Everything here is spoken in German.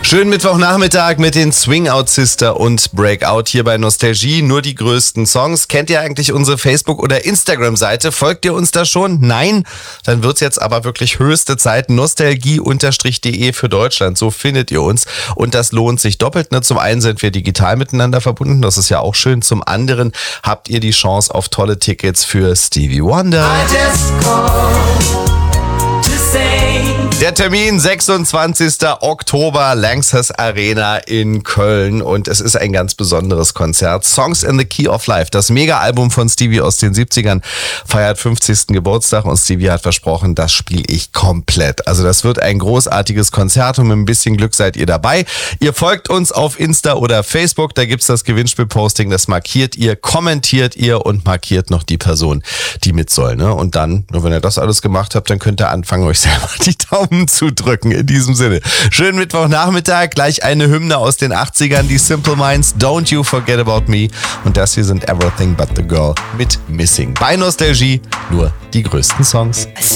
Schönen Mittwochnachmittag mit den Swing Out Sister und Breakout hier bei Nostalgie. Nur die größten Songs. Kennt ihr eigentlich unsere Facebook- oder Instagram-Seite? Folgt ihr uns da schon? Nein? Dann wird's jetzt aber wirklich höchste Zeit. Nostalgie_de für Deutschland. So findet ihr uns. Und das lohnt sich doppelt. Ne? Zum einen sind wir digital miteinander verbunden. Das ist ja auch schön. Zum anderen habt ihr die Chance auf tolle Tickets für Stevie Wonder. Der Termin 26. Oktober, Lanxess Arena in Köln, und es ist ein ganz besonderes Konzert. Songs in the Key of Life, das Mega-Album von Stevie aus den 70ern, feiert 50. Geburtstag und Stevie hat versprochen, das spiele ich komplett. Also das wird ein großartiges Konzert und mit ein bisschen Glück seid ihr dabei. Ihr folgt uns auf Insta oder Facebook, da gibt's das Gewinnspiel-Posting, das markiert ihr, kommentiert ihr und markiert noch die Person, die mit soll. Ne? Und dann, nur wenn ihr das alles gemacht habt, dann könnt ihr anfangen, euch selber die Daumen zu drücken. In diesem Sinne, schönen Mittwochnachmittag, gleich eine Hymne aus den 80ern, die Simple Minds, Don't You Forget About Me, und das hier sind Everything But The Girl mit Missing. Bei Nostalgie nur die größten Songs.